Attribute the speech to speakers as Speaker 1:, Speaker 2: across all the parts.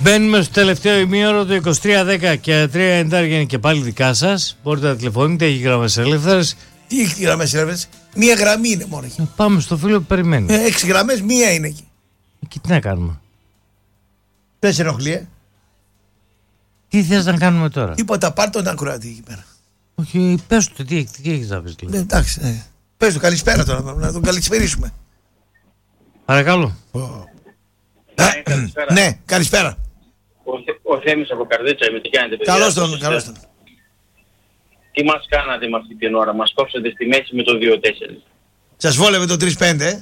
Speaker 1: Μπαίνουμε στο τελευταίο ημίωρο, το 2310 και 390 είναι και πάλι δικά σας. Μπορείτε να τηλεφωνείτε, έχει γραμμές ελεύθερες.
Speaker 2: Τι έχει γραμμές ελεύθερες? Μία γραμμή είναι μόνο εκεί.
Speaker 1: Πάμε στο φίλο που περιμένει.
Speaker 2: 6 γραμμές, μία είναι εκεί.
Speaker 1: Και τι να κάνουμε?
Speaker 2: Δεν σε ενοχλεί,
Speaker 1: Τι θες να κάνουμε τώρα?
Speaker 2: Τίποτα, πάρ' τον ακροατή εκεί πέρα.
Speaker 1: Όχι, πες του, τι έχεις να πεις.
Speaker 2: Εντάξει, πες του καλησπέρα τώρα, να τον καλησπερίσουμε.
Speaker 1: Παρακαλώ.
Speaker 3: Καλησπέρα.
Speaker 2: Ναι, καλησπέρα.
Speaker 3: Ο Θέμης από Καρδίτσα, με τι κάνετε, παιδιά?
Speaker 2: Καλώς τον.
Speaker 3: Τι μας κάνατε με αυτή την ώρα? Μας κόψατε στη μέση με το 2-4.
Speaker 2: Σας βόλευε το 3-5,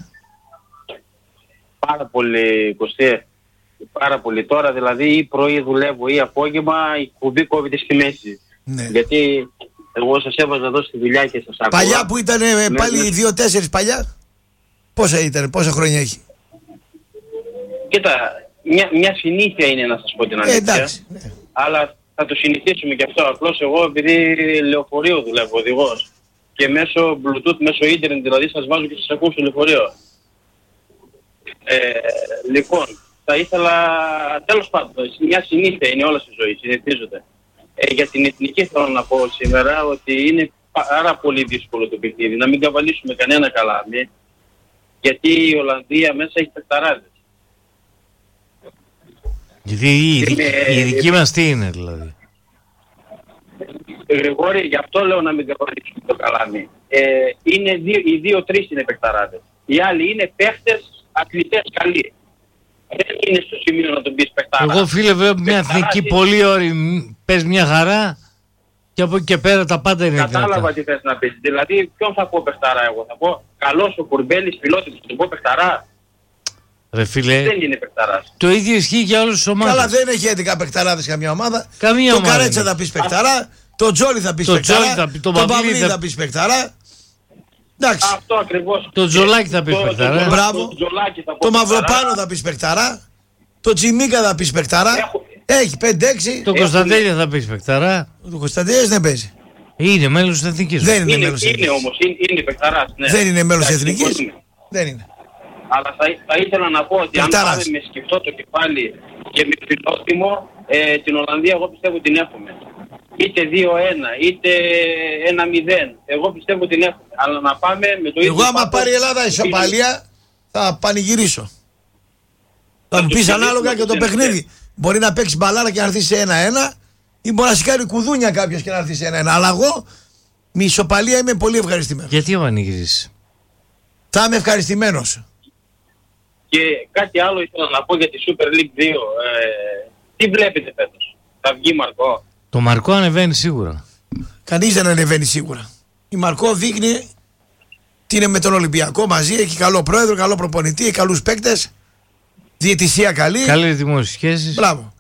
Speaker 3: Πάρα πολύ, Κωστέ. Πάρα πολύ. Τώρα δηλαδή ή πρωί δουλεύω ή απόγευμα, η κουμπί κόβεται στη μέση.
Speaker 2: Ναι.
Speaker 3: Γιατί εγώ σας έβαζα εδώ στη δουλειά και σας άκουγα.
Speaker 2: Παλιά που ήταν πάλι 2-4 παλιά. Πόσα ήταν, πόσα χρόνια έχει?
Speaker 3: Κοίτα, μια συνήθεια είναι, να σας πω την αλήθεια.
Speaker 2: Εντάξει. Ναι.
Speaker 3: Αλλά θα το συνηθίσουμε και αυτό. Απλώς εγώ, επειδή λεωφορείο δουλεύω, οδηγός, και μέσω Bluetooth, μέσω ίντερνετ, δηλαδή σας βάζω και σας ακούω στο λεωφορείο. Λοιπόν, θα ήθελα, τέλος πάντων, μια συνήθεια είναι όλα στη ζωή, συνηθίζονται. Για την εθνική θέλω να πω σήμερα ότι είναι πάρα πολύ δύσκολο το παιχνίδι, να μην καβαλήσουμε κανένα καλάμι, γιατί η Ολλανδία μέσα έχει παιχταράδες.
Speaker 1: Γιατί η δική μας τι είναι δηλαδή?
Speaker 3: Γρηγόρη, γι' αυτό λέω να μην καβαλήσουμε το καλάμι. Είναι οι 2-3 είναι παιχταράδες. Οι άλλοι είναι παίχτες, αθλητές καλοί. Δεν είναι στο σημείο να τον πεις παιχτάρα.
Speaker 1: Εγώ φίλε βλέπω μια εθνική πολύ όρη, πες μια χαρά και από εκεί και πέρα τα πάντα είναι δυνατά.
Speaker 3: Κατάλαβα τι θες να πεις. Δηλαδή ποιον θα πω παιχτάρα εγώ? Θα πω καλός ο Κουρμπέλης πιλότης, θα τον πω παιχταρά?
Speaker 1: Ρε φίλε,
Speaker 3: δεν είναι παιχταράς.
Speaker 1: Το ίδιο ισχύει για όλες τις ομάδες.
Speaker 2: Καλά, δεν έχει 11 παιχταράδες καμιά ομάδα.
Speaker 1: Καμία
Speaker 2: το
Speaker 1: ομάδα
Speaker 2: Καρέτσα
Speaker 1: είναι.
Speaker 2: θα πεις παιχταρά, το Τζόλι θα πεις παιχταρά, το Παυλίδη θα πεις παιχταρά. Εντάξει.
Speaker 3: Αυτό ακριβώς.
Speaker 1: Το Τζολάκι θα πεις παιχταρά.
Speaker 2: Μπράβο. Το Μαυροπάνο θα πεις παιχταρά. Το Τσιμίκα θα πεις παιχταρά. Έχει 5-6.
Speaker 1: Το Κωνσταντέλια θα πεις παιχταρά.
Speaker 2: Το Κωνσταντέλια δεν παίζει.
Speaker 1: Είναι μέλος της Εθνικής.
Speaker 2: Δεν είναι μέλος της
Speaker 3: Εθνικής. Είναι όμως, είναι παιχταράς. Ναι.
Speaker 2: Δεν είναι μέλος της Εθνικής. Δεν είναι.
Speaker 3: Αλλά θα ήθελα να πω ότι αν πάμε με σκεφτό το κεφάλι και με φιλότιμο, την Ολλανδία εγώ πιστεύω την έχουμε. Είτε 2-1, είτε 1-0. Εγώ πιστεύω την έχουμε. Αλλά να πάμε με το ίδιο.
Speaker 2: Εγώ άμα πάρει η Ελλάδα ισοπαλία θα πανηγυρίσω. Θα μου πεις ανάλογα και το παιχνίδι. Μπορεί να παίξει μπαλάρα και να έρθει σε 1-1 ή μπορεί να σηκάρει κουδούνια κάποιος και να έρθει σε 1-1. Αλλά εγώ με ισοπαλία είμαι πολύ ευχαριστημένος.
Speaker 1: Γιατί πανηγυρίζεις?
Speaker 2: Θα είμαι ευχαριστημένος.
Speaker 3: Και κάτι άλλο ήθελα να πω για τη Super League 2. Τι βλέπετε φέτος? Θα βγει Μαρκό?
Speaker 1: Το Μαρκό ανεβαίνει σίγουρα.
Speaker 2: Κανείς δεν ανεβαίνει σίγουρα. Η Μαρκό δείχνει ότι είναι με τον Ολυμπιακό μαζί. Έχει καλό πρόεδρο, καλό προπονητή, έχει καλούς παίκτες. Διαιτησία καλή.
Speaker 1: Καλή δημόσιες σχέσεις.
Speaker 2: Μπράβο.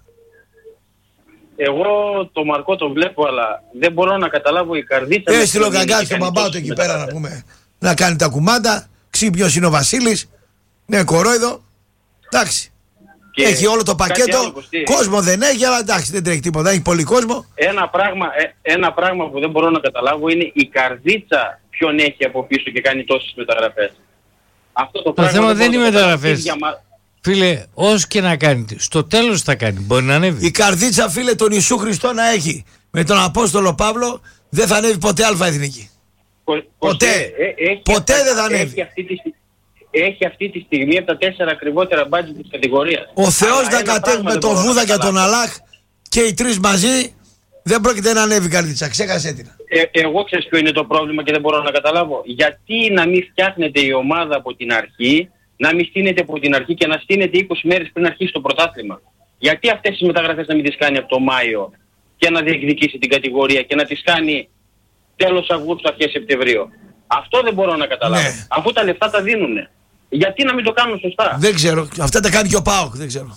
Speaker 3: Εγώ το Μαρκό το βλέπω, αλλά δεν μπορώ να καταλάβω η καρδίτσα.
Speaker 2: Έστειλε ο Καγκάς τον μπαμπά του εκεί πέρα να πούμε. Να κάνει τα κουμάντα. Ξύπνιος είναι ο Βασίλης. Ναι, κορόιδο. Εντάξει. Και έχει όλο το πακέτο. Άλλο, κόσμο δεν έχει, αλλά εντάξει, δεν τρέχει τίποτα. Έχει πολύ κόσμο.
Speaker 3: Ένα πράγμα που δεν μπορώ να καταλάβω είναι η καρδίτσα ποιον έχει από πίσω και κάνει τόσες μεταγραφές. Αυτό το
Speaker 1: θέμα δεν είναι μεταγραφές. Φίλε, όσο και να κάνει, στο τέλος θα κάνει. Μπορεί να ανέβει.
Speaker 2: Η καρδίτσα, φίλε, τον Ιησού Χριστό να έχει με τον Απόστολο Παύλο, δεν θα ανέβει ποτέ αλφα-εθνική. Ποτέ. Ποτέ δεν θα ανέβει.
Speaker 3: Έχει αυτή τη στιγμή από τα 4 ακριβότερα μπάτζετ της κατηγορίας.
Speaker 2: Ο Θεός να κατέβει με τον Βούδα και τον Αλάχ και οι τρεις μαζί, δεν πρόκειται να ανέβει η καρδίτσα. Ξέχασέ την.
Speaker 3: Εγώ ξέρεις ποιο είναι το πρόβλημα και δεν μπορώ να καταλάβω. Γιατί να μην φτιάχνετε η ομάδα από την αρχή, να μην στείνετε από την αρχή και να στείνετε 20 μέρες πριν αρχίσει το πρωτάθλημα? Γιατί αυτές τις μεταγραφές να μην τις κάνει από το Μάιο και να διεκδικήσει την κατηγορία και να τις κάνει τέλος Αυγούστου, αρχές Σεπτεμβρίου? Αυτό δεν μπορώ να καταλάβω. Ναι. Αφού τα λεφτά τα δίνουνε. Γιατί να μην το κάνουν σωστά?
Speaker 2: Δεν ξέρω. Αυτά τα κάνει και ο ΠΑΟΚ. Δεν ξέρω.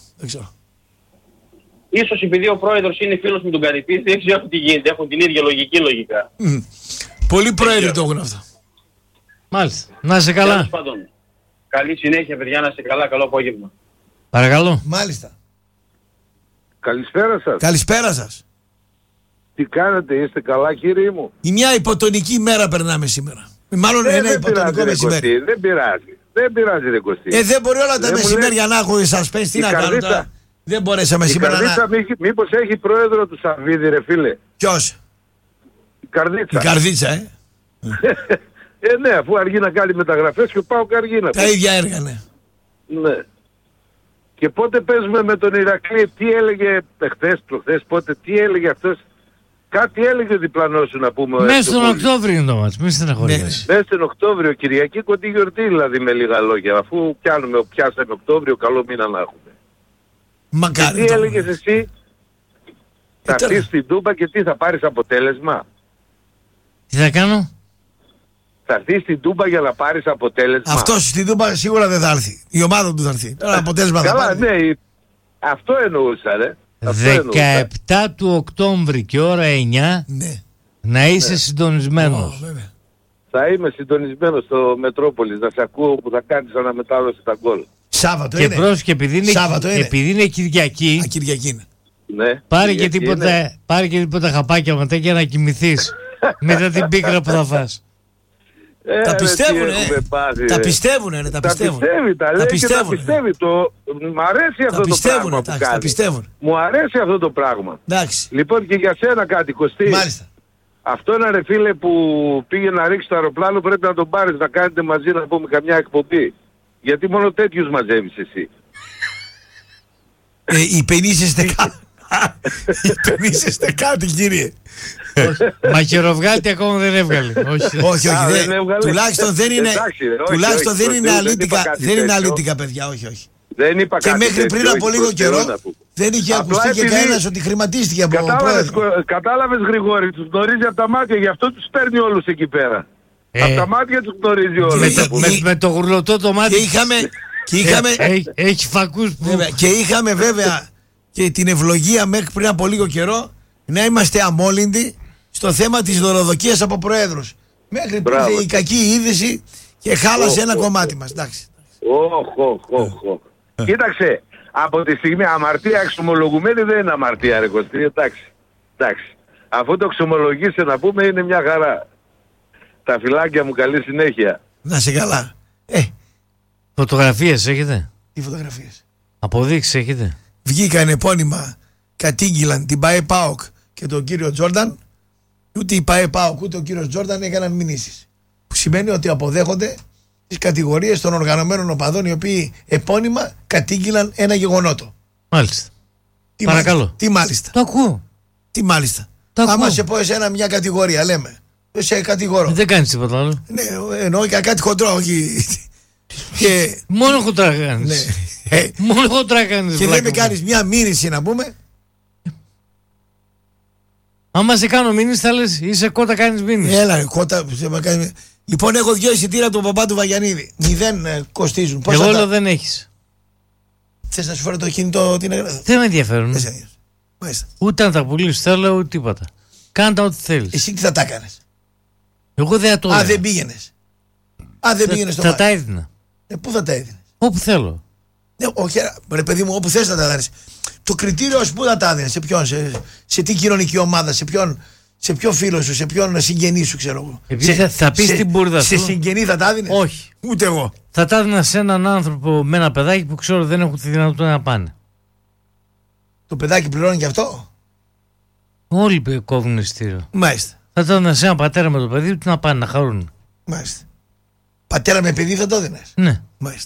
Speaker 3: Ίσως επειδή ο πρόεδρος είναι φίλος με τον Καρυπίδη, δεν ξέρω τι γίνεται. Έχουν την ίδια λογική λογικά.
Speaker 2: Πολλοί πρόεδροι το έχουν αυτό.
Speaker 1: Μάλιστα. Να είσαι καλά.
Speaker 3: Τέλος πάντων. Καλή συνέχεια, παιδιά. Να είστε καλά. Καλό απόγευμα.
Speaker 1: Παρακαλώ.
Speaker 2: Μάλιστα.
Speaker 4: Καλησπέρα σας.
Speaker 2: Καλησπέρα σας.
Speaker 4: Τι κάνετε, είστε καλά κύριοι μου?
Speaker 2: Η μια υποτονική μέρα περνάμε σήμερα. Μάλλον ένα υποτονικό μεσημέρι.
Speaker 4: Δεν πειράζει. Δεν πειράζει ρε Κωστή.
Speaker 2: Δεν μπορεί όλα τα μεσημέρια να έχω εσάς πες. Τι να κάνω τώρα. Δεν μπορέσαμε
Speaker 4: Η
Speaker 2: σήμερα
Speaker 4: Καρδίτσα μήπως έχει πρόεδρο του Σαββίδη, ρε φίλε.
Speaker 2: Ποιος?
Speaker 4: Η Καρδίτσα.
Speaker 2: Η Καρδίτσα,
Speaker 4: Ναι, αφού αργεί να κάνει μεταγραφές και πάω αργεί να
Speaker 2: Τα ίδια έργα, ναι.
Speaker 4: Ναι. Και πότε παίζουμε με τον Ηρακλή, τι έλεγε προχθές, πότε, τι έλεγε αυτός. Κάτι έλεγε ο διπλανός σου να πούμε.
Speaker 1: Μέσα στον Οκτώβριο είναι το μάτς, μην στεναχωρήσεις.
Speaker 4: Μέσα στον Οκτώβριο, Κυριακή κοντή γιορτή δηλαδή, με λίγα λόγια. Αφού πιάσαμε Οκτώβριο, καλό μήνα να έχουμε.
Speaker 2: Μακάρι.
Speaker 4: Και τι έλεγες εσύ? Θα έρθεις στην Τούμπα και τι θα πάρεις αποτέλεσμα?
Speaker 1: Τι θα κάνω?
Speaker 4: Θα έρθεις στην Τούμπα για να πάρεις αποτέλεσμα?
Speaker 2: Αυτός στην Τούμπα σίγουρα δεν θα έρθει. Η ομάδα του θα έρθει. Τώρα αποτέλεσμα θα
Speaker 4: Καλά,
Speaker 2: πάρει.
Speaker 4: ναι. Αυτό εννοούσα, ρε.
Speaker 1: 17 του Οκτώβρη και ώρα 9
Speaker 2: Ναι.
Speaker 1: να είσαι συντονισμένος.
Speaker 2: Βέβαια.
Speaker 4: Θα είμαι συντονισμένος στο Μετρόπολης να σε ακούω που θα κάνεις αναμετάδοση τα γκολ.
Speaker 2: Σάββατο
Speaker 1: Και
Speaker 2: είναι.
Speaker 1: πρόσεχε, επειδή
Speaker 2: Σάββατο είναι.
Speaker 1: είναι Κυριακή,
Speaker 2: Α, Κυριακή είναι.
Speaker 4: Ναι.
Speaker 1: πάρε και
Speaker 4: Κυριακή είναι.
Speaker 1: τίποτα χαπάκια μετά και να κοιμηθείς μετά την πίκρα που θα φας.
Speaker 2: Τα
Speaker 4: ρε,
Speaker 2: πιστεύουνε,
Speaker 4: τι έχουμε πάθει,
Speaker 2: Τα
Speaker 4: ρε.
Speaker 2: πιστεύουνε, ρε, τα
Speaker 4: Τα
Speaker 2: πιστεύουν.
Speaker 4: πιστεύει, τα λέει και τα πιστεύει. Μ' αρέσει αυτό το
Speaker 2: πιστεύουνε,
Speaker 4: πράγμα που
Speaker 2: εντάξει, τα
Speaker 4: κάνει.
Speaker 2: πιστεύουν.
Speaker 4: Μου αρέσει αυτό το πράγμα.
Speaker 2: Εντάξει.
Speaker 4: Λοιπόν, και για σένα κάτι, Κωστή.
Speaker 2: Μάλιστα.
Speaker 4: Αυτό ένα ρε φίλε που πήγε να ρίξει το αεροπλάνο πρέπει να τον πάρεις να κάνετε μαζί να πούμε καμιά εκπομπή. Γιατί μόνο τέτοιους μαζεύεις εσύ.
Speaker 2: Υπενήσεστε κάτι. Υπενήσεστε κάτι, κύριε.
Speaker 1: Μαχαιροβγάλτη ακόμα δεν έβγαλε. Όχι.
Speaker 2: Όχι,
Speaker 4: Α,
Speaker 2: όχι.
Speaker 4: δεν έβγαλε.
Speaker 2: Τουλάχιστον δεν είναι.
Speaker 4: Εντάξει, ρε, όχι,
Speaker 2: Τουλάχιστον
Speaker 4: όχι,
Speaker 2: δεν
Speaker 4: όχι,
Speaker 2: είναι
Speaker 4: δεν
Speaker 2: αλήτικα.
Speaker 4: είπα κάτι
Speaker 2: Δεν είναι
Speaker 4: τέτοιο.
Speaker 2: αλήτικα, παιδιά. Όχι, όχι.
Speaker 4: Δεν είπα
Speaker 2: Και
Speaker 4: κάτι
Speaker 2: μέχρι
Speaker 4: τέτοιο,
Speaker 2: πριν από
Speaker 4: όχι,
Speaker 2: λίγο
Speaker 4: προς
Speaker 2: καιρό
Speaker 4: Θεού να πούμε.
Speaker 2: δεν είχε
Speaker 4: Απλά
Speaker 2: ακουστεί και
Speaker 4: επειδή-
Speaker 2: κανένας ότι χρηματίστηκε από πρόεδρο.
Speaker 4: Κατάλαβες Γρηγόρη, τους γνωρίζει από τα μάτια, γι' αυτό τους παίρνει όλους εκεί πέρα. Από τα μάτια τους γνωρίζει όλους.
Speaker 1: Με το γουρλωτό το
Speaker 2: Και
Speaker 1: μάτι
Speaker 2: είχαμε.
Speaker 1: έχει φακούς που...
Speaker 2: Βέβαια, και είχαμε βέβαια και την ευλογία μέχρι πριν από λίγο καιρό να είμαστε αμόλυντοι στο θέμα της δωροδοκίας από προέδρους. Μέχρι που
Speaker 4: Μπράβο.
Speaker 2: ήρθε η κακή είδηση και χάλασε ένα κομμάτι μας. Εντάξει.
Speaker 4: Κοίταξε, από τη στιγμή αμαρτία εξομολογουμένη δεν είναι αμαρτία ρε Κωστή, εντάξει. Αφού το εξομολογήσει να πούμε είναι μια χαρά. Τα φυλάκια μου καλή συνέχεια.
Speaker 2: Να σε καλά.
Speaker 1: Φωτογραφίες έχετε?
Speaker 2: Τι φωτογραφίες.
Speaker 1: Αποδείξεις έχετε?
Speaker 2: Βγήκαν επώνυμα, κατήγγυλαν την ΠΑΕ ΠΑΟΚ και τον κύριο Τζόρνταν. Ούτε η ΠΑΕ ΠΑΟΚ ούτε ο κύριος Τζόρνταν έκαναν μηνύσεις. Που σημαίνει ότι αποδέχονται τις κατηγορίες των οργανωμένων οπαδών οι οποίοι επώνυμα κατήγγυλαν ένα γεγονότο.
Speaker 1: Μάλιστα.
Speaker 2: Τι
Speaker 1: Παρακαλώ.
Speaker 2: μάλιστα. Τι μάλιστα.
Speaker 1: Το ακούω.
Speaker 2: Τι μάλιστα.
Speaker 1: Το
Speaker 2: Άμα
Speaker 1: ακούω.
Speaker 2: σε πω εσένα μια κατηγορία, λέμε. Σε κατηγορώ.
Speaker 1: Δεν κάνεις τίποτα άλλο.
Speaker 2: Ναι, εννοώ και κάτι χοντρό, όχι. Και,
Speaker 1: Μόνο χοντρά κάνεις.
Speaker 2: ναι.
Speaker 1: Μόνο χοντρά κάνεις.
Speaker 2: Και δεν
Speaker 1: βλάκα
Speaker 2: με
Speaker 1: μου.
Speaker 2: κάνεις μια μήνυση να πούμε.
Speaker 1: Άμα σε κάνω μήνυση θα λες είσαι κότα κάνεις μήνυση.
Speaker 2: Έλα, ρε, κότα. Λοιπόν, έχω 2 εισιτήρια από τον παπά του Βαγιανίδη. 0 κοστίζουν. Πώς
Speaker 1: Εγώ
Speaker 2: θα
Speaker 1: λέω
Speaker 2: τα...
Speaker 1: δεν έχεις.
Speaker 2: Θες να σου φέρω το κινητό την εγγραφή.
Speaker 1: Δεν με ενδιαφέρουν.
Speaker 2: Δεν σε ενδιαφέρει. Μάλιστα.
Speaker 1: Ούτε να τα πουλήσεις θέλω ούτε τίποτα. Κάντα ό,τι θέλεις.
Speaker 2: Εσύ τι θα τα έκανες.
Speaker 1: Εγώ δεν θα το
Speaker 2: Α,
Speaker 1: έκανα.
Speaker 2: δεν πήγαινες. Α, δεν πήγαινες στο
Speaker 1: Θα
Speaker 2: μάτι.
Speaker 1: τα έδινα.
Speaker 2: Πού θα τα έδινες.
Speaker 1: Όπου θέλω.
Speaker 2: Ναι, όχι, ρε παιδί μου, όπου θες να τα έδινες. Το κριτήριο ως πού θα τα έδινες. Σε ποιον, σε τι κοινωνική ομάδα, σε ποιο φίλο σου, σε ποιον συγγενή σου, ξέρω εγώ.
Speaker 1: Επειδή θα πεις την μπουρδα
Speaker 2: σε
Speaker 1: σου.
Speaker 2: συγγενή θα τα έδινες.
Speaker 1: Όχι.
Speaker 2: Ούτε εγώ.
Speaker 1: Θα τα έδινα σε έναν άνθρωπο με ένα παιδάκι που ξέρω δεν έχουν τη δυνατότητα να πάνε.
Speaker 2: Το παιδάκι πληρώνει και αυτό.
Speaker 1: Όλοι κόβουν εισιτήριο.
Speaker 2: Μάλιστα.
Speaker 1: Θα το έδινα σε έναν πατέρα με το παιδί του να πάνε να χαρούν.
Speaker 2: Μάλιστα. Πατέρα με παιδί θα το έδινες.
Speaker 1: Ναι.
Speaker 2: Μάλιστα.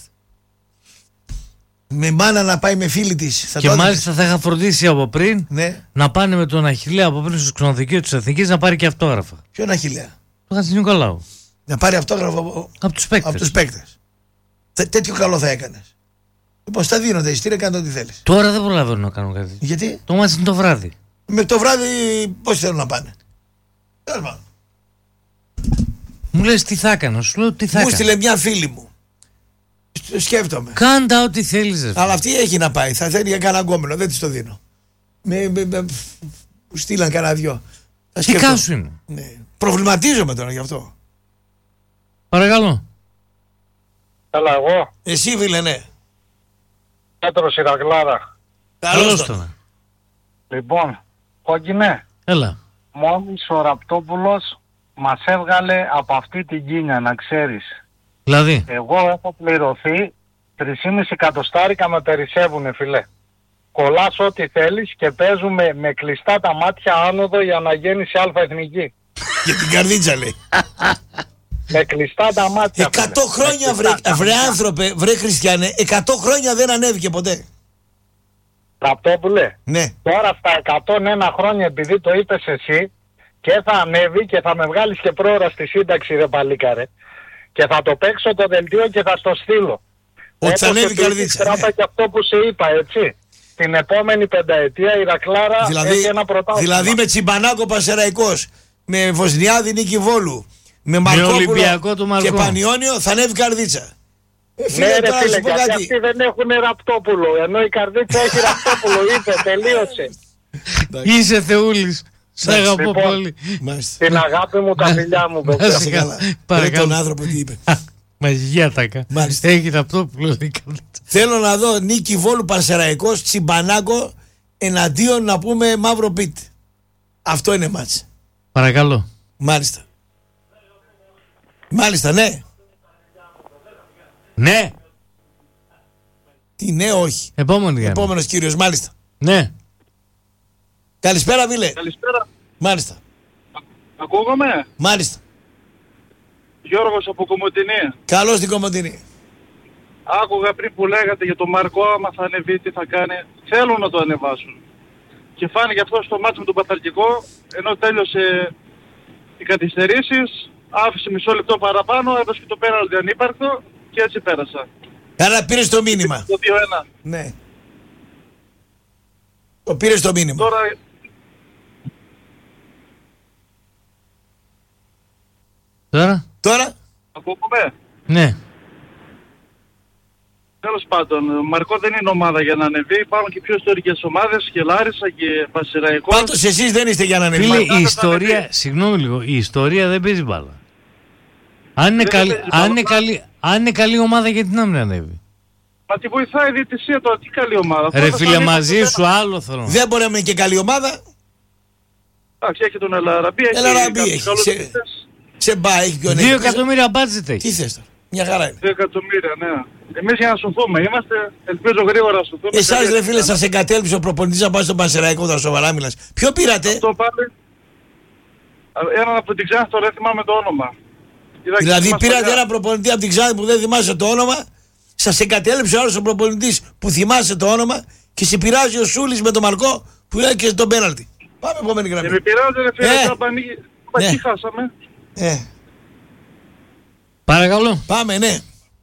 Speaker 2: Με μάνα να πάει με φίλη της θα
Speaker 1: Και
Speaker 2: το έδινες.
Speaker 1: μάλιστα θα είχα φροντίσει από πριν
Speaker 2: Ναι.
Speaker 1: να πάνε με τον Αχιλλέα από πριν στο ξενοδοχείο της Εθνικής να πάρει και αυτόγραφα.
Speaker 2: Ποιον Αχιλλέα.
Speaker 1: Το Χατζηνικολάου.
Speaker 2: Να πάρει αυτόγραφο
Speaker 1: Από τους παίκτες.
Speaker 2: από τους παίκτες. Τέτοιο καλό θα έκανες. Λοιπόν, στα δίνονται εισιτήρια, κάνε ό,τι θέλεις.
Speaker 1: Τώρα δεν προλαβαίνω να κάνω κάτι.
Speaker 2: Γιατί
Speaker 1: Το μάτς είναι το βράδυ.
Speaker 2: με το βράδυ πώς θέλουν να πάνε. Τέλος πάντων.
Speaker 1: Μου λες τι θα έκανα. Σου λέω τι θα
Speaker 2: Μου
Speaker 1: έκανα.
Speaker 2: στείλε μια φίλη μου. Σκέφτομαι.
Speaker 1: Κάντα ό,τι θέλεις. ρε φίλε.
Speaker 2: Αλλά αυτή έχει να πάει. Θα θέλει για κανένα γκόμενο. Δεν της το δίνω. Μου στείλαν κανένα δυο. Θα
Speaker 1: Τι
Speaker 2: σκεφτώ.
Speaker 1: κάσου είναι.
Speaker 2: Ναι. Προβληματίζομαι τώρα γι' αυτό.
Speaker 1: Παρακαλώ.
Speaker 5: Έλα εγώ,
Speaker 2: Εσύ φίλε, ναι.
Speaker 5: Πέτρος Ηρακλάρα.
Speaker 1: Καλώς τώρα.
Speaker 5: Λοιπόν, Κόκκινε,
Speaker 1: Έλα.
Speaker 5: μόλις ο Ραπτόπουλος μας έβγαλε από αυτή την κίνια, να ξέρεις.
Speaker 1: Δηλαδή.
Speaker 5: Εγώ έχω πληρωθεί 3,5 εκατοστάρικα με περισσεύουνε, φιλέ. κολλάς ό,τι θέλεις και παίζουμε με κλειστά τα μάτια άνοδο για να γέννησε αλφα εθνική.
Speaker 2: Για την καρδίτσα λέει.
Speaker 5: Με κλειστά τα μάτια.
Speaker 2: 100 χρόνια βρε άνθρωπε, βρε Χριστιανέ, 100 χρόνια δεν ανέβηκε ποτέ.
Speaker 5: Ραπτόπουλε,
Speaker 2: Ναι.
Speaker 5: τώρα στα 101 χρόνια, επειδή το είπες εσύ, και θα ανέβει και θα με βγάλεις και πρόωρα στη σύνταξη, ρε παλίκαρε. Και θα το παίξω το δελτίο και θα στο στείλω.
Speaker 2: Ότι θα ανέβει η καρδίτσα.
Speaker 5: Κράτα και αυτό που σε είπα, έτσι. Την επόμενη πενταετία η Ρακλάρα έχει ένα πρωτάθλημα.
Speaker 2: Δηλαδή με Τσιμπανάκο Πανσεραϊκός, με Βοσνιάδη Νίκη Βόλου, με
Speaker 1: Ολυμπιακό του
Speaker 2: Μαρκόπουλο
Speaker 1: Μαρκό
Speaker 2: και Πανιόνιο θα ανέβει η καρδίτσα.
Speaker 5: Ναι ρε
Speaker 2: τώρα
Speaker 5: φίλε,
Speaker 2: σου πω
Speaker 5: γιατί
Speaker 2: κάτι.
Speaker 5: αυτοί δεν έχουν Ραπτόπουλο, ενώ η καρδίτσα έχει Ραπτόπουλο, είπε, τελείωσε.
Speaker 1: Είσαι Θεούλης. Σ' αγαπώ
Speaker 5: Λοιπόν,
Speaker 1: πολύ.
Speaker 2: Μάλιστα.
Speaker 5: Την αγάπη μου, τα φιλιά μου, παιδιά.
Speaker 2: Να σε καλά. Ρε
Speaker 1: Παρακαλώ.
Speaker 2: τον άνθρωπο τι είπε.
Speaker 1: Μαγική ατάκα.
Speaker 2: Μάλιστα.
Speaker 1: Έχει αυτό που λέει.
Speaker 2: Θέλω να δω Νίκη Βόλου Πανσεραϊκός, Τσιμπανάκο εναντίον να πούμε Μαύρο Πιτ. Αυτό είναι μάτς.
Speaker 1: Παρακαλώ.
Speaker 2: Μάλιστα. Μάλιστα, ναι.
Speaker 1: Ναι.
Speaker 2: Τι ναι, όχι.
Speaker 1: Επόμενη γραμμή.
Speaker 2: Επόμενος κύριος, μάλιστα.
Speaker 1: Ναι.
Speaker 2: Καλησπέρα, Βίλε.
Speaker 6: Καλησπέρα.
Speaker 2: Μάλιστα.
Speaker 6: Ακούγομαι.
Speaker 2: Μάλιστα.
Speaker 6: Γιώργος από Κομωτινή.
Speaker 2: Καλώς την Κομωτινή.
Speaker 6: Άκουγα πριν που λέγατε για τον Μαρκό, άμα θα ανεβεί, τι θα κάνει. Θέλουν να το ανεβάσουν. Και φάνηκε αυτό στο μάτσο με τον Παθαρκικό, ενώ τέλειωσε οι καθυστερήσεις, άφησε μισό λεπτό παραπάνω, έδωσε και το πέναλτι ανύπαρκτο και έτσι πέρασα.
Speaker 2: Άρα πήρες το μήνυμα.
Speaker 6: Το 2-1.
Speaker 2: Ναι. Το πήρες το μήνυμα.
Speaker 6: Τώρα
Speaker 2: Τώρα.
Speaker 6: ακούγομαι.
Speaker 1: Ναι.
Speaker 6: Τέλος πάντων, ο Μαρκό δεν είναι ομάδα για να ανεβεί. Υπάρχουν και πιο ιστορικές ομάδες, και Λάρισα και Πανσεραϊκός.
Speaker 2: Πάντως εσείς δεν είστε για να ανεβεί.
Speaker 1: Φίλε, η
Speaker 6: θα
Speaker 1: ιστορία,
Speaker 6: ανεβεί.
Speaker 1: συγγνώμη λίγο, η ιστορία δεν παίζει μπάλα. Αν είναι,
Speaker 6: Δεν
Speaker 1: καλή,
Speaker 6: παίζει μπάλα.
Speaker 1: αν είναι καλή ομάδα, γιατί να μην ανέβει.
Speaker 6: Μα τη βοηθάει η διαιτησία τώρα, τι καλή ομάδα.
Speaker 1: Ρε
Speaker 6: Πρώτα
Speaker 1: φίλε,
Speaker 6: θα ανέβει
Speaker 1: μαζί
Speaker 6: το
Speaker 1: σου άλλο θέλω.
Speaker 2: Δεν μπορεί να είναι και καλή ομάδα.
Speaker 6: Εντάξει, έχει τον Ελαραμπή, έχει
Speaker 2: Ελαραμπή
Speaker 6: κάποιους
Speaker 2: έχει,
Speaker 6: καλούς
Speaker 2: σε-
Speaker 6: διαιτητές.
Speaker 2: Σε μπα, έχει πιο
Speaker 1: 2
Speaker 2: νέο.
Speaker 1: εκατομμύρια μπάτζετ έχει.
Speaker 2: Τι θες τώρα. Μια χαρά είναι.
Speaker 6: 2 εκατομμύρια, ναι. Εμείς για να σωθούμε είμαστε, ελπίζω γρήγορα να σωθούμε.
Speaker 2: Εσάς ρε φίλε, σας εγκατέλειψε ο προπονητής να πάει στον Πανσεραϊκό, τώρα σοβαρά μιλάς. Ποιο πήρατε?
Speaker 6: Αυτό πάλι, έναν από την Ξάνθη, τώρα δεν θυμάμαι το όνομα. Είδα και
Speaker 2: Δηλαδή
Speaker 6: θυμάσαι
Speaker 2: πήρατε
Speaker 6: παλιά.
Speaker 2: ένα προπονητή από την Ξάνθη που δεν θυμάσαι το όνομα, σας εγκατέλειψε ο άλλος ο προπονητής που θυμάσαι το όνομα και σε πειράζει ο Σούλης με τον Μαρκό που έκανε τον πέναλτι. Πάμε επόμενη
Speaker 6: Και
Speaker 2: γραμμή.
Speaker 6: με πειράζει ρε φίλε,
Speaker 2: Ναι.
Speaker 6: τα πανίγει, τι χάσαμε.
Speaker 1: Παρακαλώ.
Speaker 2: Πάμε, ναι.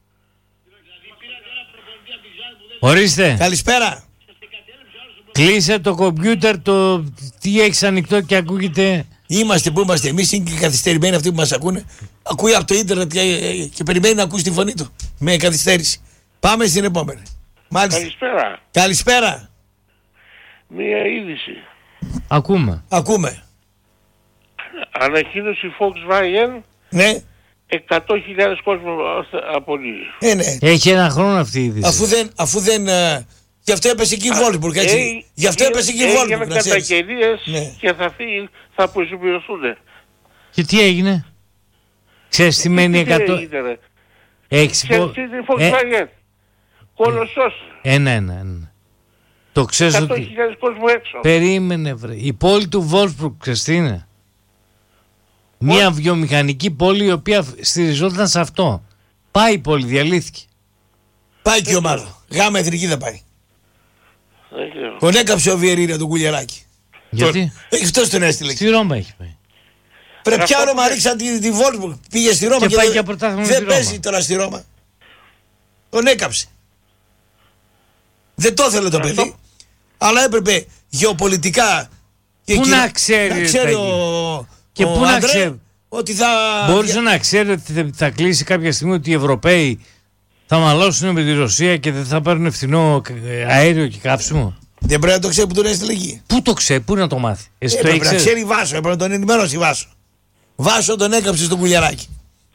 Speaker 1: Ορίστε.
Speaker 2: Καλησπέρα.
Speaker 1: Κλείσε το κομπιούτερ, το τι έχεις ανοιχτό και ακούγεται.
Speaker 2: Είμαστε που είμαστε εμείς, είναι και καθυστερημένοι αυτοί που μας ακούνε. Ακούει από το ίντερνετ και περιμένει να ακούσει τη φωνή του. Με καθυστέρηση. Πάμε στην επόμενη. Μάλιστα.
Speaker 7: Καλησπέρα.
Speaker 2: Καλησπέρα.
Speaker 7: Μία είδηση.
Speaker 1: Ακούμε.
Speaker 2: Ακούμε.
Speaker 7: Ανακοίνωσε η Volkswagen
Speaker 2: Ναι.
Speaker 7: 100.000 κόσμο απολύει.
Speaker 2: Ναι.
Speaker 1: Έχει ένα χρόνο αυτή η είδηση.
Speaker 2: Αφού δεν γι' αυτό έπεσε εκεί η Βόλσμπουργκ, έτσι. Γι' αυτό έπεσε εκεί η Βόλσμπουργκ.
Speaker 7: Έγιναν
Speaker 2: να ξέρεις.
Speaker 7: καταγγελίες
Speaker 2: Ναι.
Speaker 7: και θα αποσυμπληρωθούν.
Speaker 1: Και τι έγινε. Ξέρεις τι σημαίνει 100.
Speaker 7: έγινε, ρε.
Speaker 1: Έχεις
Speaker 7: Και αυτή τη Volkswagen. Κολοσσός.
Speaker 1: Ένα. Το ξέρεις
Speaker 7: 100.000
Speaker 1: ότι.
Speaker 7: κόσμο έξω.
Speaker 1: Περίμενε βρε. Η πόλη του Βόλσμπουργκ, ξέρεις τι είναι. Μια βιομηχανική πόλη η οποία στηριζόταν σε αυτό. Πάει η πόλη, διαλύθηκε.
Speaker 2: Πάει και η ομάδα. Γάμα εθνική δεν πάει.
Speaker 7: Δεν ξέρω.
Speaker 2: Τον έκαψε ο Βιερίνια τον Κουλιαράκη.
Speaker 1: Γιατί.
Speaker 2: Αυτός τον έστειλε.
Speaker 1: Στη Ρώμα έχει πάει.
Speaker 2: Πρέπει πια Ρώμα ρίξαν τη Βόλσμπουργκ. Πήγε στη Ρώμα
Speaker 1: Και πάει για πρωτάθλημα με
Speaker 2: δεν
Speaker 1: τη Ρώμα.
Speaker 2: παίζει τώρα στη Ρώμα. Τον έκαψε. Δεν το ήθελε το παιδί. Αλλά έπρεπε γεωπολιτικά και
Speaker 1: Πού
Speaker 2: εκεί
Speaker 1: να ξέρει,
Speaker 2: να ξέρει
Speaker 1: Τάκη. Και
Speaker 2: ο
Speaker 1: πού να
Speaker 2: Αντρέ
Speaker 1: ξέρει.
Speaker 2: ότι θα...
Speaker 1: Μπορούσε να ξέρει ότι θα κλείσει κάποια στιγμή ότι οι Ευρωπαίοι θα μαλώσουν με τη Ρωσία και δεν θα πάρουν φθηνό αέριο και καύσιμο.
Speaker 2: Δεν πρέπει να το ξέρει που τον έστειλε εκεί.
Speaker 1: Πού το ξέρει, πού να το μάθει. Εσύ το
Speaker 2: Έπρεπε να
Speaker 1: ήξερες.
Speaker 2: ξέρει Βάσο, έπρεπε να τον ενημερώσει Βάσο. Βάσο τον έκαψε στον Κουλιαράκη.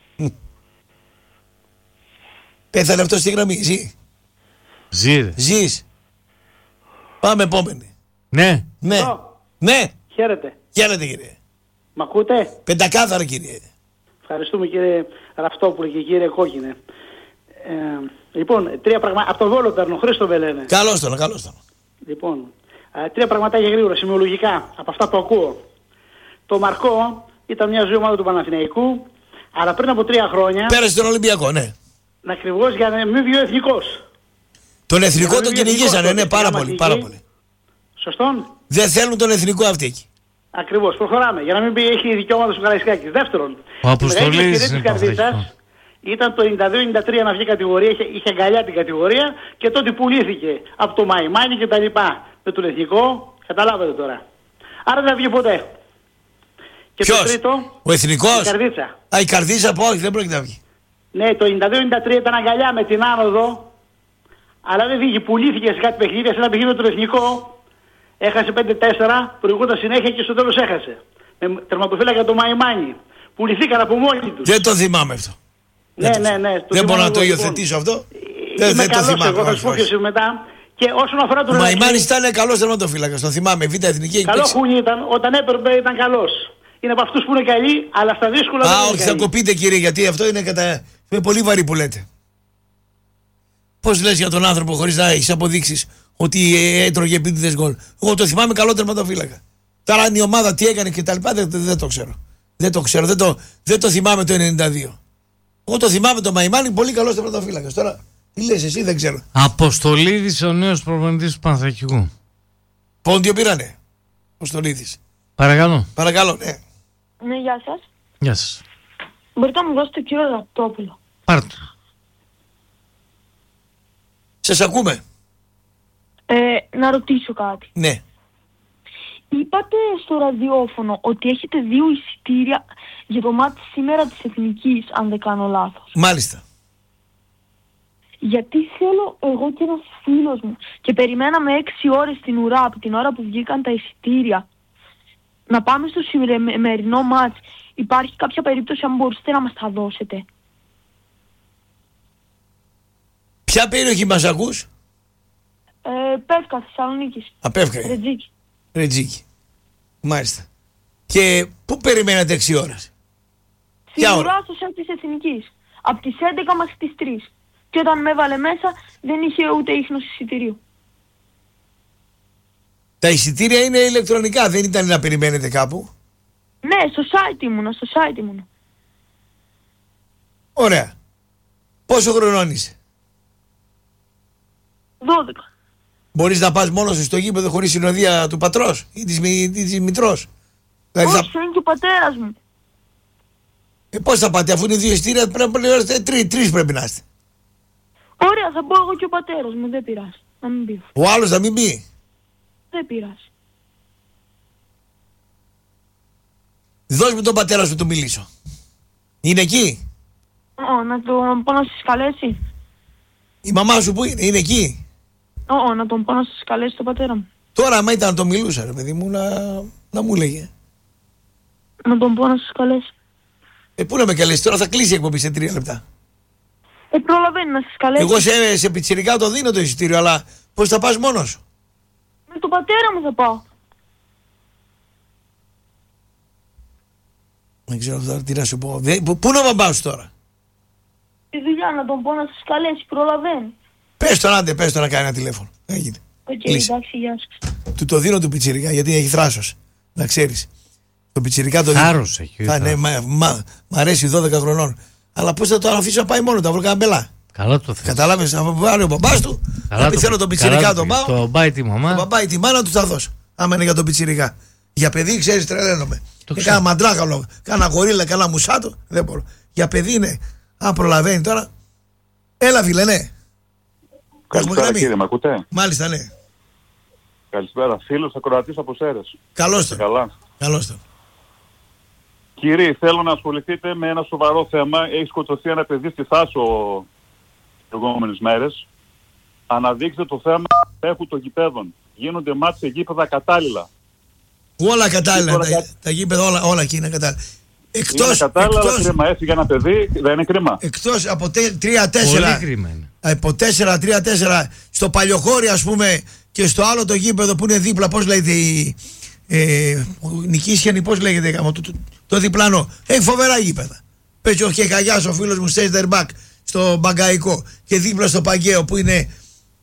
Speaker 2: Πέθανε αυτό στη γραμμή, ζει.
Speaker 1: Ζήρε.
Speaker 2: Ζεις. Πάμε επόμενη.
Speaker 1: Ναι.
Speaker 2: Ναι.
Speaker 8: Εδώ.
Speaker 2: Ναι.
Speaker 8: Χαίρετε.
Speaker 2: Χαίρετε κύριε.
Speaker 8: Μ' ακούτε?
Speaker 2: Πεντακάθαρα κύριε.
Speaker 8: Ευχαριστούμε κύριε Ραυτόπουλο και κύριε Κόκκινε. Λοιπόν, τρία πράγματα. Από το Βόλο παίρνω, Χρήστο με λένε.
Speaker 2: Καλώς τον, καλώς τον.
Speaker 8: Λοιπόν, 3 πραγματάκια γρήγορα, σημειολογικά, από αυτά που ακούω. Το Μαρκό ήταν μια ζωή ομάδα του Παναθηναϊκού, αλλά πριν από 3 χρόνια...
Speaker 2: Πέρασε τον Ολυμπιακό, ναι.
Speaker 8: Ακριβώς για να μην βγει ο εθνικός.
Speaker 2: Τον εθνικό τον κυνηγήσανε, ναι, πάρα πολύ.
Speaker 8: Σωστόν.
Speaker 2: Δεν θέλουν τον εθνικό αυτοί εκεί.
Speaker 8: Ακριβώς, προχωράμε. Για να μην πει έχει δικαιώματα στο Καραϊσκάκης. Δεύτερον,
Speaker 1: ο Αποστολίδης
Speaker 8: της Καρδίτσας ήταν το 92-93 να βγει κατηγορία, είχε αγκαλιά την κατηγορία και τότε πουλήθηκε από το Μαϊμάνι και τα λοιπά. Με τον εθνικό, καταλάβατε τώρα. Άρα δεν θα βγει ποτέ. Και
Speaker 2: ποιος?
Speaker 8: Το τρίτο,
Speaker 2: ο εθνικός.
Speaker 8: Η Καρδίτσα.
Speaker 2: Η Καρδίτσα, όχι, δεν πρόκειται να βγει.
Speaker 8: Ναι, το 92-93 ήταν αγκαλιά με την άνοδο, αλλά δεν βγήκε, πουλήθηκε σε κάτι παιχνίδι, σε ένα παιχνίδι με τον εθνικό. Έχασε 5-4, προηγούνταν συνέχεια και στο τέλος έχασε. Με τερματοφύλακα το Μαϊμάνι. Πουληθήκαν από μόνοι τους.
Speaker 2: Δεν το θυμάμαι αυτό.
Speaker 8: Ναι.
Speaker 2: Δεν μπορώ να το υιοθετήσω αυτό. Δεν το θυμάμαι.
Speaker 8: Εγώ θα σου πω ποιος μετά. Και όσον αφορά τον
Speaker 2: Μαϊμάνι ήταν καλός τερματοφύλακας. Το θυμάμαι. Β' εθνική.
Speaker 8: Καλό χούνι ήταν. Όταν έπρεπε ήταν καλός. Είναι από αυτούς που είναι καλοί, αλλά στα δύσκολα δεν είναι καλοί.
Speaker 2: Όχι, θα κοπείτε κύριε, γιατί αυτό είναι πολύ βαρύ που λέτε. Πώς λες για τον άνθρωπο χωρίς να έχεις αποδείξεις ότι έτρωγε επίτηδες γκολ? Εγώ το θυμάμαι καλό τερματοφύλακα. Τώρα αν η ομάδα τι έκανε και τα λοιπά δεν το ξέρω. Δεν το θυμάμαι το 92. Εγώ το θυμάμαι το Μαϊμάνι, πολύ καλός τερματοφύλακας. Τώρα τι λες εσύ, δεν ξέρω.
Speaker 1: Αποστολίδης, ο νέος προπονητής του Παναθηναϊκού.
Speaker 2: Πόντιο πήρανε. Αποστολίδης.
Speaker 1: Παρακαλώ,
Speaker 2: ναι.
Speaker 9: Ναι, γεια σας.
Speaker 1: Γεια σας.
Speaker 9: Μπορείτε να μου δώσετε τον κύριο Ραπτόπουλο?
Speaker 1: Πάρτε.
Speaker 2: Σας ακούμε.
Speaker 9: Να ρωτήσω κάτι.
Speaker 2: Ναι.
Speaker 9: Είπατε στο ραδιόφωνο ότι έχετε 2 εισιτήρια για το μάτι σήμερα της Εθνικής, αν δεν κάνω λάθος.
Speaker 2: Μάλιστα.
Speaker 9: Γιατί θέλω εγώ και ένας φίλος μου και περιμέναμε 6 ώρες στην ουρά από την ώρα που βγήκαν τα εισιτήρια να πάμε στο σημερινό μάτς. Υπάρχει κάποια περίπτωση αν μπορούσατε να μας τα δώσετε?
Speaker 2: Ποια περιοχή μας ακούς?
Speaker 9: Πεύκα, Θεσσαλονίκης.
Speaker 2: Πεύκα. Ρετζίκη. Μάλιστα. Και πού περιμένατε 6 ώρες?
Speaker 9: Στην ουρά στο σετ της Εθνικής. Από τις 11 μέχρι τις 3. Και όταν με έβαλε μέσα δεν είχε ούτε ίχνος εισιτηρίου.
Speaker 2: Τα εισιτήρια είναι ηλεκτρονικά, δεν ήταν να περιμένετε κάπου?
Speaker 9: Ναι, στο site ήμουνα.
Speaker 2: Ωραία. Πόσο χρονών είσαι?
Speaker 9: 12.
Speaker 2: Μπορείς να πας μόνος σου στο γήπεδο χωρίς συνοδεία του πατρός ή της μητρός?
Speaker 9: Δηλαδή όχι, είναι και ο πατέρας μου.
Speaker 2: Πώς θα πάτε, αφού είναι 2 εισιτήρια πρέπει να πληρώσετε 3 πρέπει να είστε.
Speaker 9: Ωραία, θα πω εγώ και ο πατέρας μου, δεν πειράζει. Να μην πει.
Speaker 2: Ο άλλος να μην πει.
Speaker 9: Δεν πειράζει.
Speaker 2: Δώσ' μου τον πατέρα σου, του μιλήσω. Είναι εκεί?
Speaker 9: Να τον πω να σας καλέσει.
Speaker 2: Η μαμά σου που είναι εκεί?
Speaker 9: Να τον πω να σας καλέσει τον πατέρα μου.
Speaker 2: Τώρα άμα ήταν να τον μιλούσα ρε παιδί μου να μου λέγε.
Speaker 9: Να τον πω να σας καλέσει.
Speaker 2: Πού να με καλέσει τώρα, θα κλείσει η εκπομπή σε 3 λεπτά.
Speaker 9: Προλαβαίνει να σας καλέσει.
Speaker 2: Εγώ σε πιτσιρικά το δίνω το εισιτήριο, αλλά πώς θα πας μόνος σου?
Speaker 9: Με τον πατέρα μου θα πάω.
Speaker 2: Δεν ξέρω τι να σου πω. Πού να πας τώρα?
Speaker 9: Τη δουλειά, να τον πω να σας καλέσει, προλαβαίνει.
Speaker 2: Πες τον να κάνει ένα τηλέφωνο. Έγινε.
Speaker 9: Εντάξει, γεια σας.
Speaker 2: Του το δίνω του πιτσιρικά γιατί έχει θράσος. Να ξέρεις. Το πιτσιρικά το δίνω.
Speaker 1: Θάρρος έχει.
Speaker 2: Ναι, μ' αρέσει 12 χρονών. Αλλά πώς θα το αφήσω να πάει μόνο, θα βρω καμπελά.
Speaker 1: Καλά το θες.
Speaker 2: Κατάλαβες, να πάρει ο μπαμπάς του, να πει θέλω τον πιτσιρικά τον πάω.
Speaker 1: Το μπαμπά ή τη μαμά.
Speaker 2: Το μπαμπά ή τη μάνα του θα δώσω. Άμα είναι για τον πιτσιρικά. Για παιδί, ξέρεις, τρελαίνομαι. Και κάνα μαντράχαλο, κάνα γορίλα, κάνα μουσάτο, δεν μπορώ. Για παιδί είναι, αν προλαβαίνει τώρα. Έλα, φίλε, ναι.
Speaker 10: Καλησπέρα κύριε, μ' ακούτε?
Speaker 2: Μάλιστα, ναι.
Speaker 10: Καλησπέρα, φίλος ακροατής από Σέρρες.
Speaker 2: Καλώς τον.
Speaker 10: Καλά.
Speaker 2: Καλώς τον.
Speaker 10: Κύριε, θέλω να ασχοληθείτε με ένα σοβαρό θέμα. Έχει σκοτωθεί ένα παιδί στη Θάσο τις προηγούμενες μέρες. Αναδείξτε το θέμα έχουν των γηπέδων. Γίνονται μάτς σε γήπεδα κατάλληλα.
Speaker 2: Όλα κατάλληλα. Τα γήπεδα όλα εκεί είναι κατάλληλα.
Speaker 10: Είναι κατάλληλα, αλλά κρίμα. Έφυγε ένα παιδί, δεν είναι κρίμα?
Speaker 2: Εκτός από 3-4.
Speaker 1: Πολύ κρίμα είναι.
Speaker 2: Από 4-3-4 στο Παλιοχώρι, ας πούμε, και στο άλλο το γήπεδο που είναι δίπλα, πώς λέγεται η Νικήσιανη, πώς λέγεται το διπλανό. Έχει φοβερά γήπεδα. Πες ο Χεκαγιάς, ο φίλος μου, center back στο Μπαγκαϊκό, και δίπλα στο Παγκαίο που είναι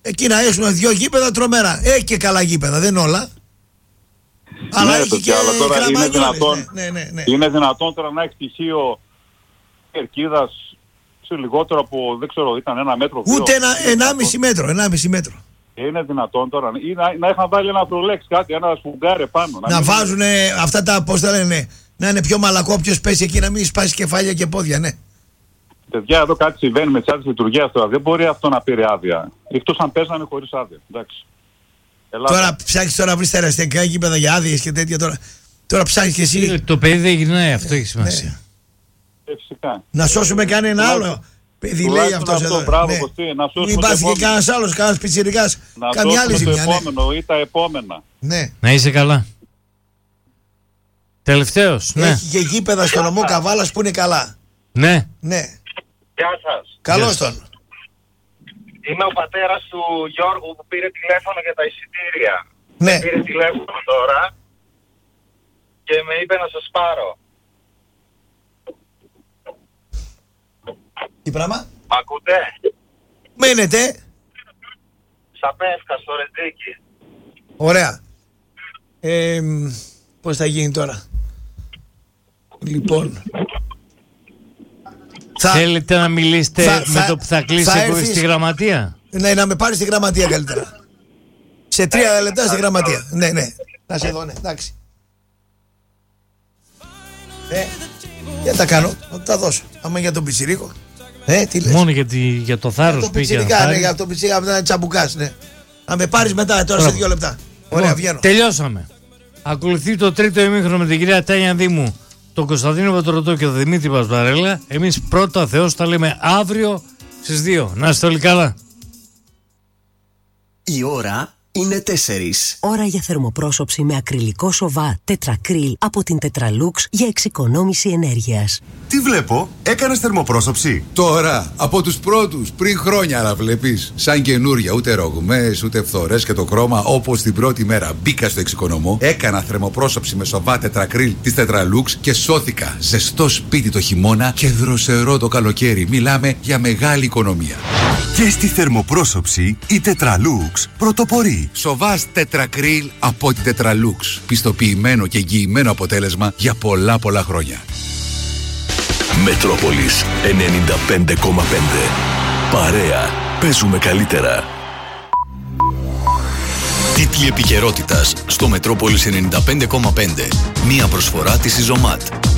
Speaker 2: Εκεί να έχουν 2 γήπεδα τρομερά. Έχει και καλά γήπεδα, δεν όλα. Αλλά έχει και
Speaker 10: τώρα είναι δυνατόν,
Speaker 2: ναι.
Speaker 10: είναι δυνατόν τώρα να έχει στοιχείο κερκίδας σε λιγότερο από, δεν ξέρω, ήταν 1 μέτρο.
Speaker 2: Ούτε 1,5 μέτρο. 1,5 μέτρο.
Speaker 10: Είναι δυνατόν τώρα ή να είχαν βάλει ένα προλέξ κάτι, ένα σφουγγάρε πάνω.
Speaker 2: Να βάζουν αυτά τα, πώς τα λένε, να είναι πιο μαλακό όποιος πέσει εκεί, να μην σπάσει κεφάλια και πόδια, ναι.
Speaker 10: Παιδιά, εδώ κάτι συμβαίνει με τις άδειες λειτουργίας τώρα. Δεν μπορεί αυτό να πήρε άδεια. Εκτός αν παίζανε χωρίς άδεια. Εντάξει.
Speaker 2: Τώρα ψάχνεις τώρα βρεις τα αεραστιακά γήπεδα για άδειες και τέτοια τώρα ψάχνεις και εσύ.
Speaker 1: Το παιδί δεν γυρνάει, αυτό έχει σημασία.
Speaker 10: Φυσικά.
Speaker 2: Να σώσουμε κανένα άλλο. Παιδί λέει αυτός εδώ.
Speaker 10: Μπράβο,
Speaker 2: ναι.
Speaker 10: Κωστή, να σώσουμε.
Speaker 2: Μην πάθει και κανένας άλλος, κανένας πιτσιρικάς. Καμιά άλλη ζημιά.
Speaker 10: Το επόμενο ή τα επόμενα.
Speaker 2: Ναι.
Speaker 1: Να είσαι καλά. Τελευταίος. Ναι.
Speaker 2: Έχει και γήπεδα στο νομό Καβάλας που είναι καλά.
Speaker 1: Ναι.
Speaker 2: Ναι.
Speaker 5: Γεια σας.
Speaker 2: Καλώς τον.
Speaker 5: Είμαι ο πατέρας του Γιώργου που πήρε τηλέφωνο για τα εισιτήρια.
Speaker 2: Ναι.
Speaker 5: Πήρε τηλέφωνο τώρα και με είπε να σας πάρω.
Speaker 2: Τι πράγμα?
Speaker 5: Μ' ακούτε?
Speaker 2: Μένετε.
Speaker 5: Σαπέφκα στο Ρεντζίκι.
Speaker 2: Ωραία. Πώς θα γίνει τώρα? Λοιπόν,
Speaker 1: θέλετε να μιλήσετε με το που θα κλείσει εγώ στη γραμματεία?
Speaker 2: Ναι, να με πάρει στη γραμματεία καλύτερα. Σε 3 λεπτά στη γραμματεία. Ναι. Να σε δω, ναι, εντάξει. Για τα κάνω, θα τα δώσω. Άμα για τον πιτσιρίκο. Τι λες?
Speaker 1: Μόνο για το θάρρος πήγε.
Speaker 2: Για τον πιτσιρικά, να τσαμπουκάς, ναι. Να με πάρεις μετά, τώρα σε 2 λεπτά. Ωραία, βγαίνω.
Speaker 1: Τελειώσαμε. Ακολουθεί το τρίτο ημίχρονο με την κυρία Τάνια Δήμου, τον Κωνσταντίνο Πατρωτό και τον Δημήτρη Πασπαρέλα. Εμείς πρώτα Θεός τα λέμε αύριο στις 2. Να είστε όλοι καλά.
Speaker 11: Η ώρα είναι 4. Ώρα για θερμοπρόσωψη με ακριλικό σοβά τετρακρίλ από την Tetralux για εξοικονόμηση ενέργειας.
Speaker 12: Τι βλέπω, έκανες θερμοπρόσωψη?
Speaker 13: Τώρα, από τους πρώτους, πριν χρόνια να βλέπεις. Σαν καινούρια, ούτε ρογμές, ούτε φθορές και το χρώμα, όπως την πρώτη μέρα μπήκα στο εξοικονομώ. Έκανα θερμοπρόσωψη με σοβά τετρακρίλ της Tetralux και σώθηκα. Ζεστό σπίτι το χειμώνα και δροσερό το καλοκαίρι. Μιλάμε για μεγάλη οικονομία.
Speaker 12: Και στη θερμοπρόσωψη η Tetralux πρωτοπορεί.
Speaker 13: Σοβάς τετρακρίλ από την Tetralux. Πιστοποιημένο και εγγυημένο αποτέλεσμα για πολλά χρόνια.
Speaker 14: Μετρόπολης 95,5. Παρέα. Παίζουμε καλύτερα. Τίτλοι επικαιρότητας στο Μετρόπολης 95,5. Μία προσφορά της Ιζωμάτ.